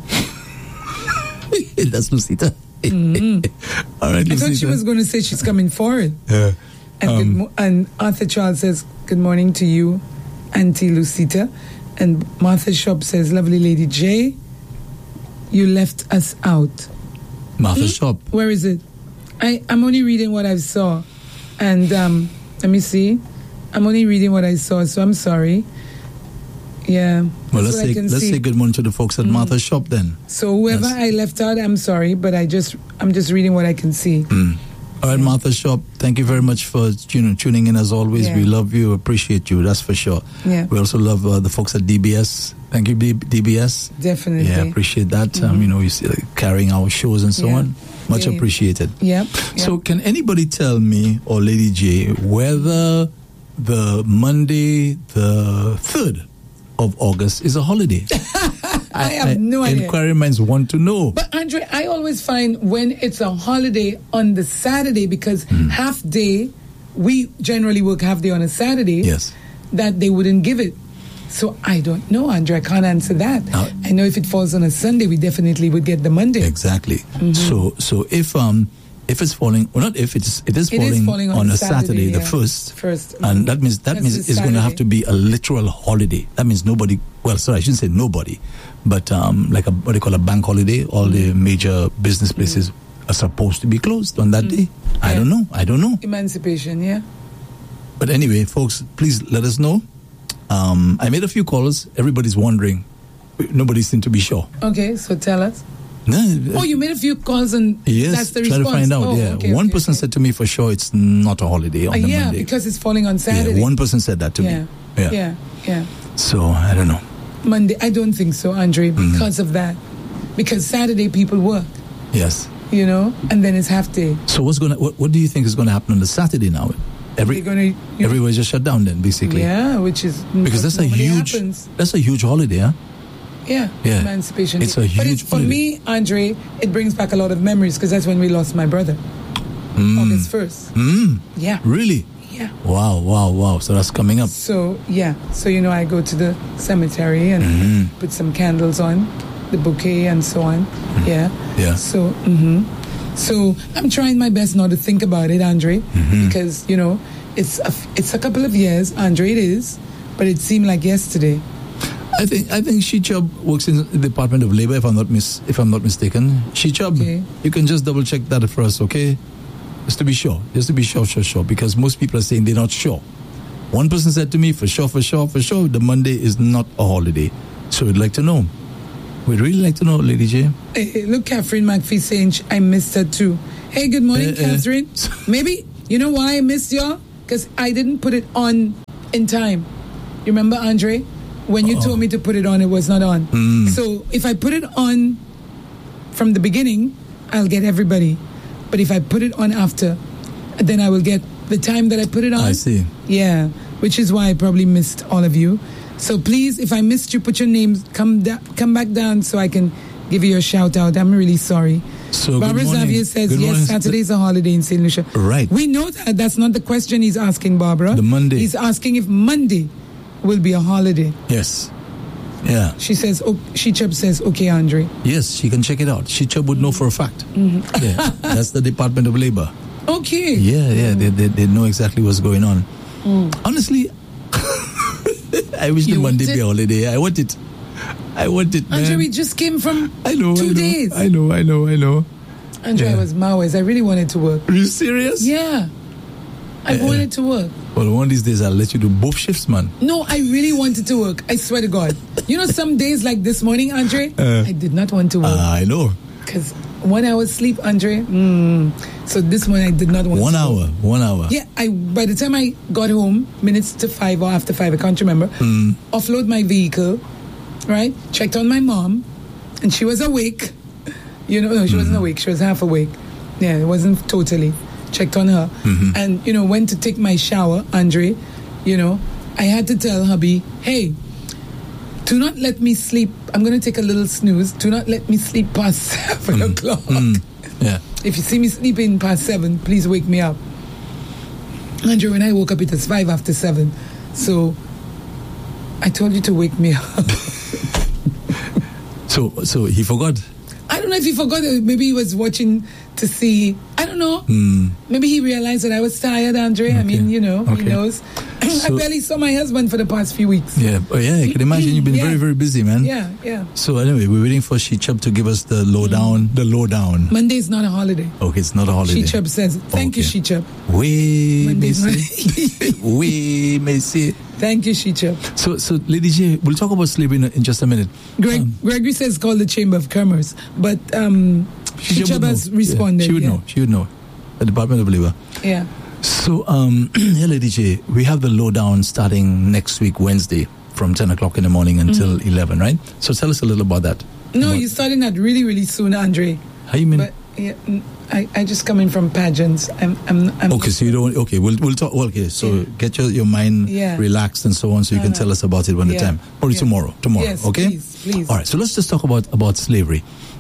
That's Lucita. All right, Lucita. I thought she was going to say she's coming forward. Yeah. And Arthur Charles says, "Good morning to you, Auntie Lucita." And Martha Shop says, "Lovely Lady J, you left us out." Martha Shop. Where is it? I'm only reading what I saw. And let me see. I'm only reading what I saw, so I'm sorry. Yeah. Well, let's say good morning to the folks at Martha Shop then. So whoever I left out, I'm sorry, but I'm just reading what I can see. All right, Martha Shop, thank you very much for tuning in as always. Yeah. We love you, appreciate you, that's for sure. Yeah. We also love the folks at DBS. Thank you, DBS. Definitely. Yeah, appreciate that. You see, carrying our shows and so on. Much appreciated. Yep. So can anybody tell me, or Lady J, whether the Monday, the 3rd of August is a holiday? I have no idea. Inquiry minds want to know. But Andre, I always find when it's a holiday on the Saturday, because half day, we generally work half day on a Saturday, Yes. that they wouldn't give it. So I don't know, Andre. I can't answer that. I know if it falls on a Sunday, we definitely would get the Monday. Exactly. So if it's falling, or not if it is falling on a Saturday, the first, and that means it's going to have to be a literal holiday. That means nobody. Well, sorry, I shouldn't say nobody, but like what they call a bank holiday. All the major business places are supposed to be closed on that day. I don't know. Emancipation, yeah. But anyway, folks, please let us know. I made a few calls. Everybody's wondering. Nobody seemed to be sure. Okay, so tell us. No, you made a few calls and that's the response. Try to find out. Okay, one person said to me for sure it's not a holiday on the Monday. Because it's falling on Saturday. Yeah, one person said that to me. Yeah. So I don't know. Monday, I don't think so, Andre, because of that. Because Saturday people work. Yes. And then it's half day. So what do you think is going to happen on the Saturday now? Everywhere's just shut down then, basically. Yeah, which is because that's a huge holiday, huh? Yeah. Emancipation Day. It's a huge for me, Andre, it brings back a lot of memories because that's when we lost my brother. August 1st. Yeah. Really? Yeah. Wow. So that's coming up. So, yeah. So, I go to the cemetery and put some candles on, the bouquet and so on. Yeah. So, So I'm trying my best not to think about it, Andre, because, it's a couple of years, Andre, it is, but it seemed like yesterday. I think Sheechub works in the Department of Labor, if I'm not mistaken. Sheechub, you can just double check that for us, okay? Just to be sure, because most people are saying they're not sure. One person said to me, for sure, the Monday is not a holiday. So we'd like to know. We'd really like to know, Lady J. Hey, look, Catherine McPhee saying I missed her too. Hey, good morning, Catherine. Maybe, you know why I missed y'all? Because I didn't put it on in time. You remember, Andre? When you told me to put it on, it was not on. So if I put it on from the beginning, I'll get everybody. But if I put it on after, then I will get the time that I put it on. I see. Yeah, which is why I probably missed all of you. So please, if I missed you, put your names, come back down so I can give you a shout out. I'm really sorry. So Barbara Xavier says, yes, Saturday is a holiday in St. Lucia. Right. We know that. That's not the question he's asking, Barbara. The Monday. He's asking if Monday will be a holiday. Yes. Yeah. She says, She-Chubb says, okay, Andre. Yes, she can check it out. She-Chubb would know for a fact. Yeah, that's the Department of Labor. Okay. Yeah, they know exactly what's going on. Honestly, I wish the Monday be a holiday. I want it, man. Andre, we just came from 2 days. I know. Andre, I was Maoist. I really wanted to work. Are you serious? Yeah. I wanted to work. Well, one of these days I'll let you do both shifts, man. No, I really wanted to work. I swear to God. You know, some days like this morning, Andre, I did not want to work. I know. Because 1 hour sleep, Andre. So this morning I did not want 1 hour. Yeah, by the time I got home, minutes to 5 or after 5, I can't remember, offload my vehicle, right? Checked on my mom, and she was awake. You know, no, she wasn't awake. She was half awake. Yeah, it wasn't totally. Checked on her. And, you know, went to take my shower, Andre. You know, I had to tell hubby, hey, do not let me sleep. I'm going to take a little snooze. Do not let me sleep past 7 o'clock. Yeah. If you see me sleeping past 7, please wake me up. Andre, when I woke up, it was 5 after 7. So I told you to wake me up. So he forgot. I don't know if he forgot. Maybe he was watching to see. I don't know. Maybe he realized that I was tired, Andre. Okay. I mean, you know, he knows. I barely saw my husband for the past few weeks. Yeah, I can imagine you've been very, very busy, man. Yeah. So anyway, we're waiting for She-Chubb to give us the lowdown. The lowdown. Monday is not a holiday. Okay, it's not a holiday. She-Chubb says, thank you, She-Chubb. We may see. Thank you, She-Chubb. So, Lady J, we'll talk about slavery in just a minute. Gregory says call the Chamber of Commerce, but She-Chubb has responded. She would know. She would know. The Department of Labor. Yeah. So, Lady J, we have the lowdown starting next week, Wednesday, from 10 o'clock in the morning until 11, right? So tell us a little about that. No, you're starting that really, really soon, Andre. How you mean? But I just come in from pageants. I'm okay, so you don't. Okay, we'll talk. Okay, so get your mind relaxed and so on, so you can tell us about it when the time. Probably tomorrow. Yes, okay. Please. All right. So let's just talk about slavery.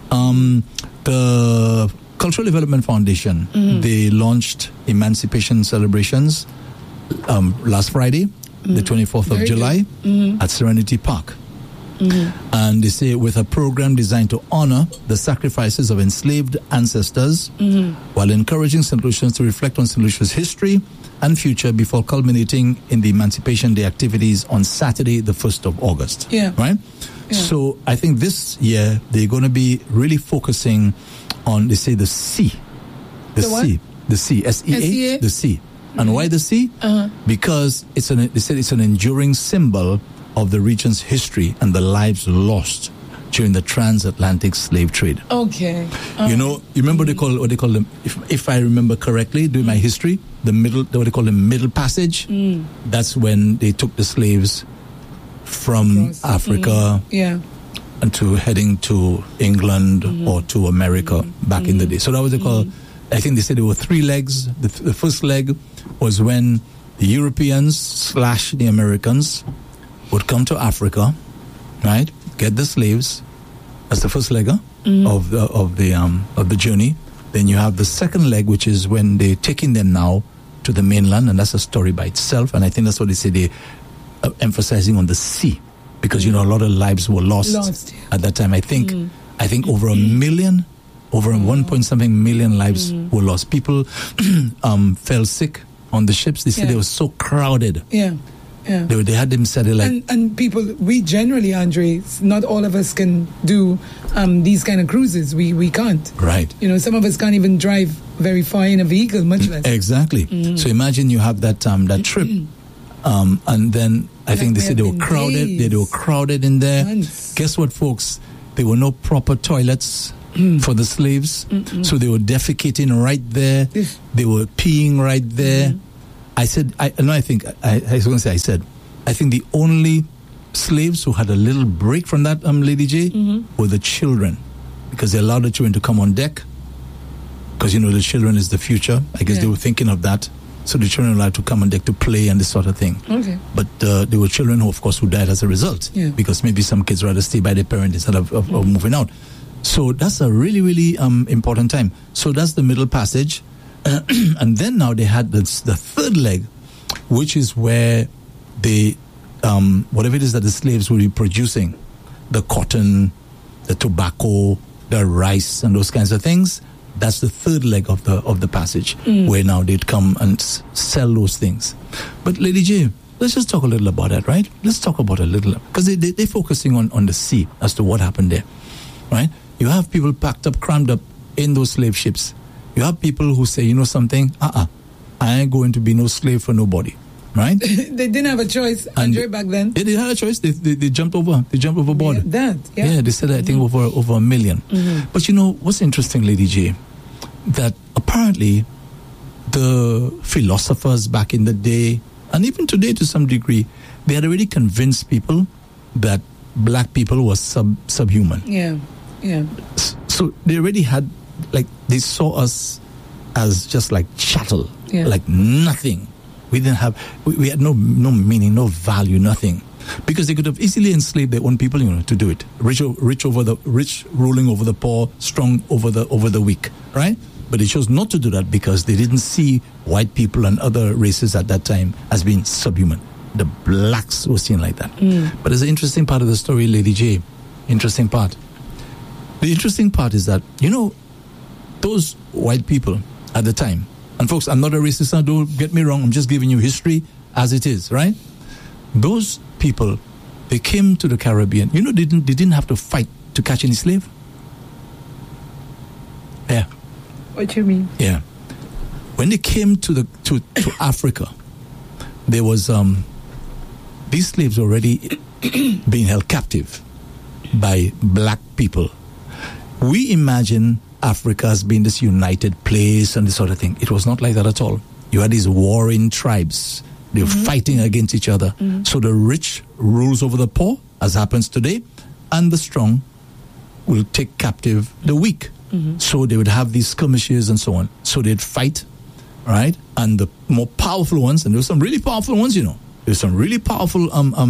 The Cultural Development Foundation, they launched emancipation celebrations last Friday, the 24th of July, at Serenity Park. And they say with a program designed to honor the sacrifices of enslaved ancestors while encouraging St. Lucians to reflect on St. Lucia's history and future before culminating in the Emancipation Day activities on Saturday, the 1st of August. Yeah. Right? Yeah. So I think this year they're going to be really focusing on, they say, the sea. The sea. S-E-A, the sea. And why the sea? Because they said it's an enduring symbol of the region's history and the lives lost during the transatlantic slave trade. Okay. You know, you remember what they call them, if I remember correctly, during my history, what they call the Middle Passage. That's when they took the slaves from Africa and heading to England or to America back in the day. So that was they call. I think they said there were 3 legs. The first leg was when the Europeans / the Americans would come to Africa, right? Get the slaves. That's the first leg of the journey. Then you have the second leg, which is when they're taking them now to the mainland, and that's a story by itself. And I think that's what they say, they emphasizing on the sea, because you know a lot of lives were lost at that time. I think over 1 million, over 1 million lives were lost. People fell sick on the ships. They said they were so crowded. They had them said it like and people, we generally, Andre, not all of us can do these kind of cruises. We can't. Right. You know, some of us can't even drive very far in a vehicle, much less. Exactly. So imagine you have that trip, And then I think they said they were crowded. They were crowded in there. Months. Guess what, folks? There were no proper toilets for the slaves. So they were defecating right there. They were peeing right there. I said, I think the only slaves who had a little break from that, Lady J, were the children. Because they allowed the children to come on deck. Because, the children is the future. I guess they were thinking of that. So the children were allowed to come on deck to play and this sort of thing. Okay. But there were children who, of course, who died as a result. Yeah. Because maybe some kids rather stay by their parents instead of moving out. So that's a really, really important time. So that's the middle passage. And then now they had the third leg, which is where they, whatever it is that the slaves will be producing, the cotton, the tobacco, the rice, and those kinds of things. That's the third leg of the passage, where now they'd come and sell those things. But Lady J, let's just talk a little about that, right? Let's talk about a little, because they're focusing on the sea as to what happened there, right? You have people packed up, crammed up in those slave ships. You have people who say, something, I ain't going to be no slave for nobody, right? They didn't have a choice, Andre, back then. They had a choice. They jumped overboard. Yeah, they said, I think, over 1 million. But what's interesting, Lady J, that apparently the philosophers back in the day, and even today to some degree, they had already convinced people that black people were subhuman. Yeah. So they already had, they saw us as just like chattel, like nothing. We didn't have, we had no meaning, no value, nothing. Because they could have easily enslaved their own people, to do it. Rich ruling over the poor, strong over the weak, right? But they chose not to do that because they didn't see white people and other races at that time as being subhuman. The blacks were seen like that. But there's an interesting part of the story, Lady J. Interesting part. The interesting part is that, those white people at the time, and folks, I'm not a racist, so don't get me wrong, I'm just giving you history as it is, right? Those people, they came to the Caribbean. They didn't have to fight to catch any slave. Yeah. What you mean? Yeah. When they came to Africa, there was these slaves already being held captive by black people. We imagine Africa as being this united place and this sort of thing. It was not like that at all. You had these warring tribes. They were fighting against each other. So the rich rules over the poor, as happens today, and the strong will take captive the weak. So they would have these skirmishes and so on. So they'd fight, right? And the more powerful ones, and there were some really powerful ones, There's some really powerful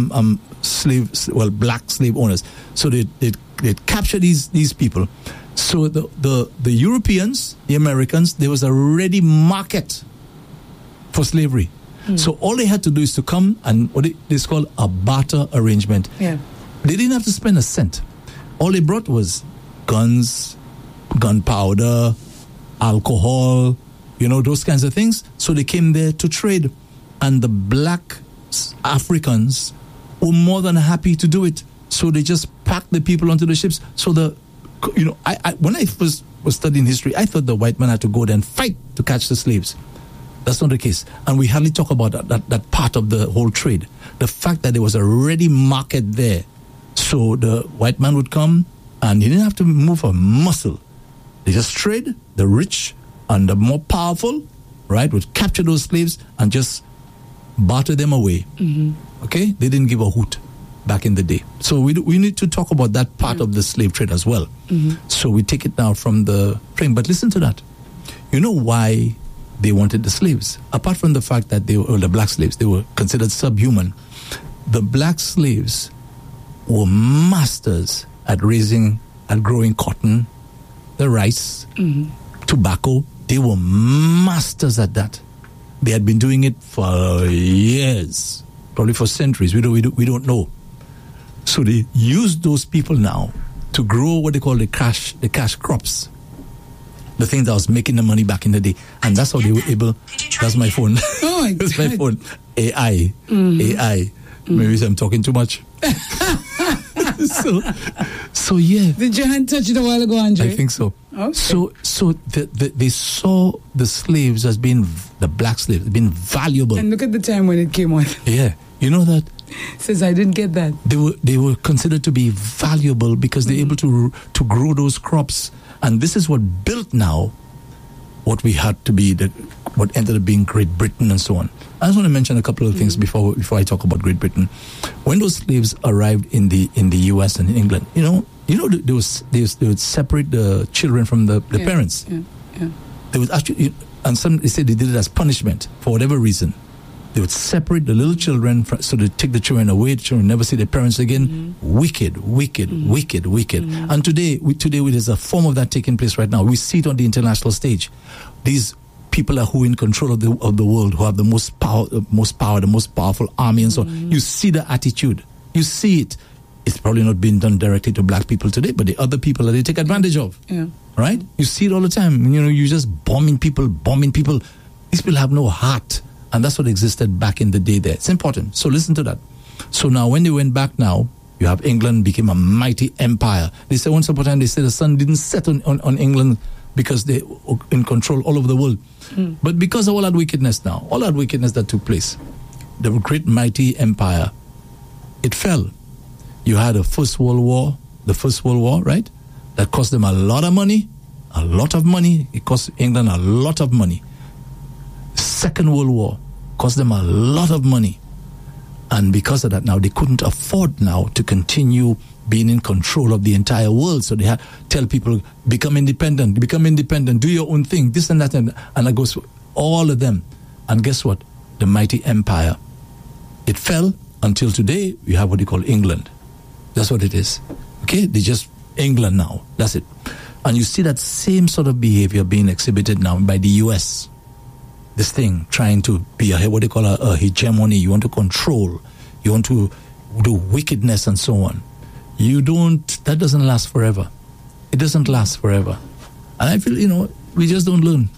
black slave owners. So they'd capture these people. So the Europeans, the Americans, there was a ready market for slavery. So all they had to do is to come and what is called a barter arrangement. Yeah. They didn't have to spend a cent. All they brought was guns, gunpowder, alcohol, those kinds of things. So they came there to trade. And the black Africans were more than happy to do it. So they just packed the people onto the ships. So when I first was studying history, I thought the white man had to go there and fight to catch the slaves. That's not the case. And we hardly talk about that part of the whole trade. The fact that there was a ready market there. So the white man would come and he didn't have to move a muscle. They just trade. The rich and the more powerful, right, would capture those slaves and just barter them away. Okay? They didn't give a hoot back in the day. So we need to talk about that part of the slave trade as well. So we take it now from the train. But listen to that. You know why they wanted the slaves? Apart from the fact that they were the black slaves, they were considered subhuman. The black slaves were masters at growing cotton, the rice, tobacco. They were masters at that. They had been doing it for years, probably for centuries. We don't know. So they used those people now to grow what they call the cash crops, the thing that was making the money back in the day, and that's how they were able. That's my phone. Oh my That's God. my phone. AI. Maybe I'm talking too much. So yeah. Did your hand touch it a while ago, Andre? I think so. Okay. So they saw the slaves as being, the black slaves, being valuable. And look at the time when it came on. Yeah. You know that? Says I didn't get that. They were considered to be valuable because they're able to grow those crops. And this is what built now what we had to be, what ended up being Great Britain and so on. I just want to mention a couple of things before I talk about Great Britain. When those slaves arrived in the US and in England, they would separate the children from the parents. Yeah. They would actually, and some they said they did it as punishment for whatever reason. They would separate the little children, so they take the children away. The children never see their parents again. Wicked. And today, there's a form of that taking place right now. We see it on the international stage. These people are who are in control of the world, who have the most power, the most powerful army, and so on. You see the attitude. You see it. It's probably not being done directly to black people today, but the other people that they take advantage of. Yeah. Right? You see it all the time. You're just bombing people. These people have no heart. And that's what existed back in the day there. It's important. So listen to that. So now when they went back now, you have England became a mighty empire. They said once upon a time, they said the sun didn't set on England because they were in control all over the world. But because of all that wickedness now, all that wickedness that took place, the great mighty empire, it fell. You had the First World War, right? That cost them a lot of money. It cost England a lot of money. Second World War cost them a lot of money. And because of that now, they couldn't afford now to continue being in control of the entire world. So they had to tell people, become independent, do your own thing, this and that. And that goes for all of them. And guess what? The mighty empire. It fell until today, you have what you call England. That's what it is. Okay? They just England now. That's it. And you see that same sort of behavior being exhibited now by the US. This thing, trying to be what they call a hegemony. You want to control. You want to do wickedness and so on. That doesn't last forever. It doesn't last forever. And I feel, we just don't learn.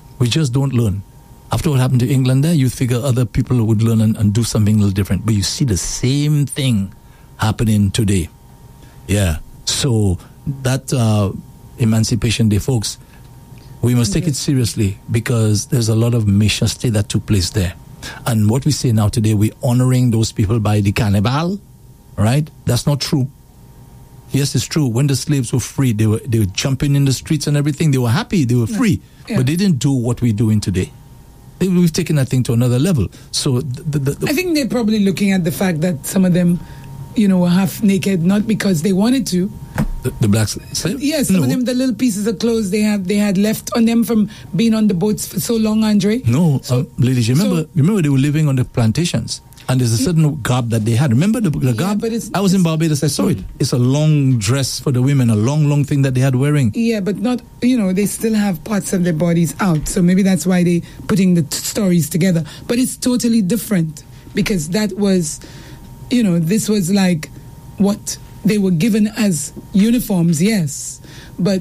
After what happened to England there, you figure other people would learn and do something a little different. But you see the same thing happening today. Yeah. So that Emancipation Day, folks, we must take it seriously because there's a lot of méchanceté that took place there. And what we say now today, we're honoring those people by the carnival, right? That's not true. Yes, it's true. When the slaves were free, they were jumping in the streets and everything. They were happy. They were free. Yeah. But they didn't do what we're doing today. We've taken that thing to another level. So I think they're probably looking at the fact that some of them, were half naked, not because they wanted to. The black slaves? Yes, some of them, the little pieces of clothes they had left on them from being on the boats for so long, Andre. No, ladies, remember they were living on the plantations. And there's a certain garb that they had. Remember the garb? I was in Barbados, I saw it. It's a long dress for the women, a long thing that they had wearing. Yeah, but not, they still have parts of their bodies out. So maybe that's why they putting the stories together. But it's totally different because that was, this was like what they were given as uniforms, yes. But,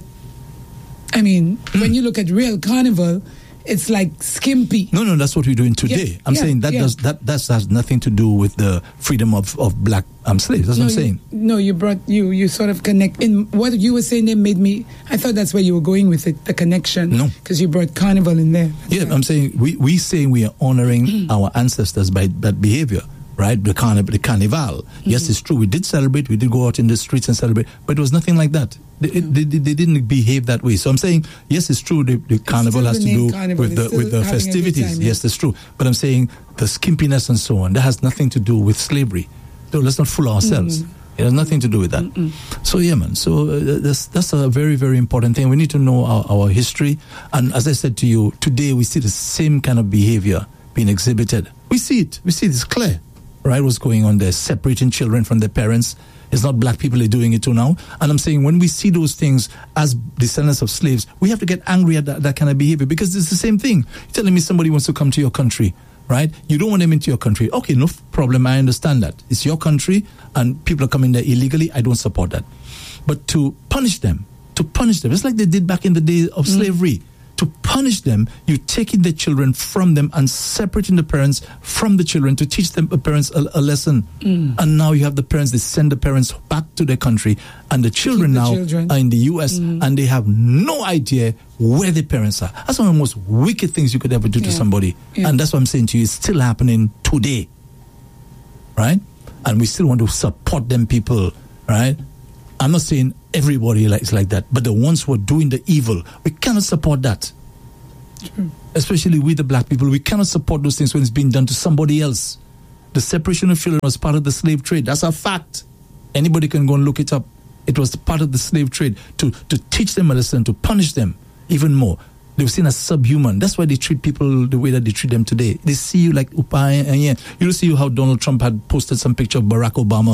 when you look at real carnival, it's like skimpy. No, that's what we're doing today. I'm saying that has nothing to do with the freedom of black slaves. That's what I'm saying. You sort of connect. In what you were saying there made me, I thought that's where you were going with it, the connection. No. Because you brought carnival in there. That's right. I'm saying, we saying we are honoring our ancestors by that behavior. Right, the carnival. Yes, it's true. We did celebrate. We did go out in the streets and celebrate, but it was nothing like that. They didn't behave that way. So I'm saying, yes, it's true. The carnival has to do with the festivities. Yes, that's true. But I'm saying the skimpiness and so on, that has nothing to do with slavery. So let's not fool ourselves. It has nothing to do with that. So yeah, man. So that's a very, very important thing. We need to know our history. And as I said to you, today we see the same kind of behavior being exhibited. We see it. It's clear. Right, what's going on there, separating children from their parents. It's not black people are doing it too now. And I'm saying when we see those things as descendants of slaves, we have to get angry at that kind of behavior because it's the same thing. You're telling me somebody wants to come to your country, right? You don't want them into your country. Okay, no problem. I understand that. It's your country and people are coming there illegally. I don't support that. But to punish them, it's like they did back in the days of slavery, to punish them, you're taking the children from them and separating the parents from the children to teach them parents a lesson. And now you have the parents, they send the parents back to their country, and the children are in the US, and they have no idea where the parents are. That's one of the most wicked things you could ever do to somebody. And that's what I'm saying to you, it's still happening today. Right? And we still want to support them people, right? I'm not saying everybody is like that, but the ones who are doing the evil, we cannot support that. Especially we, the black people, we cannot support those things when it's being done to somebody else. The separation of children was part of the slave trade. That's a fact. Anybody can go and look it up. It was part of the slave trade to teach them a lesson, to punish them even more. They were seen as subhuman. That's why they treat people the way that they treat them today. They see you like, you don't see how Donald Trump had posted some picture of Barack Obama